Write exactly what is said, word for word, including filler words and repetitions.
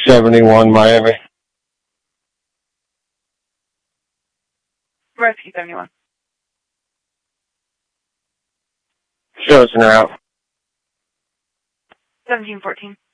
seventy-one Miami. Rescue seventy-one. Shows in route. seventeen fourteen.